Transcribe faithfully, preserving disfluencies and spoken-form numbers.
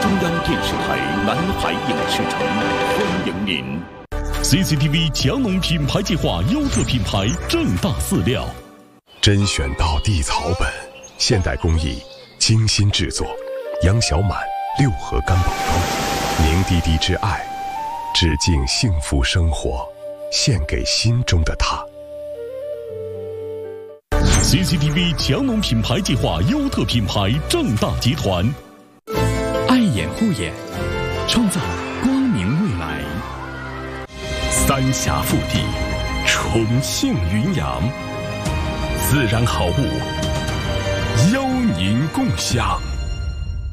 中央电视台南海影视城欢迎您。C C T V 强农品牌计划优特品牌正大饲料， 甄选到地草本，现代工艺精心制作，杨小满六合干宝装，凝滴滴之爱，致敬幸福生活，献给心中的他。 C C T V 强农品牌计划优特品牌正大集团， 爱眼护眼，创造光明未来。 三峡腹地，重庆云阳，自然好物，邀您共享。